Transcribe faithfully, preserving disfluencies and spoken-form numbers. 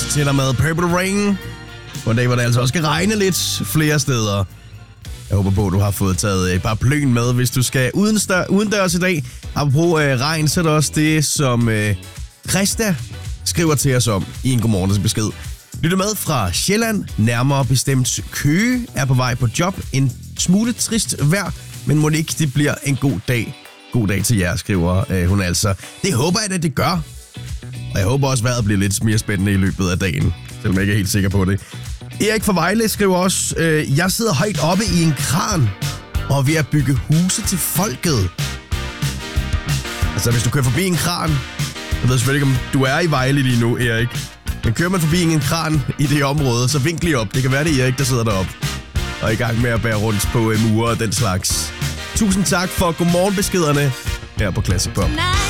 til dig med Purple Rain. På en dag, hvor det altså også skal regne lidt flere steder. Jeg håber på, at du har fået taget paraplyen med, hvis du skal udendørs i dag. Apropos øh, regn, så er det også det, som øh, Christa skriver til os om i en godmorgens besked. Lytter med fra Sjælland, nærmere bestemt Køge, er på vej på job. En smule trist vejr, men må det ikke det bliver en god dag. God dag til jer, skriver øh, hun altså. Det håber jeg, at det gør. Og jeg håber også, at vejret bliver lidt mere spændende i løbet af dagen, selvom jeg ikke er helt sikker på det. Erik fra Vejle skriver også, øh, jeg sidder højt oppe i en kran og er ved at bygge huse til folket. Altså, hvis du kører forbi en kran, jeg ved selvfølgelig ikke, om du er i Vejle lige nu, Erik. Men kører man forbi en kran i det område, så vink lige op. Det kan være, det er Erik, der sidder deroppe og er i gang med at bære rundt på øh, mure og den slags. Tusind tak for godmorgenbeskederne her på Classic Pop.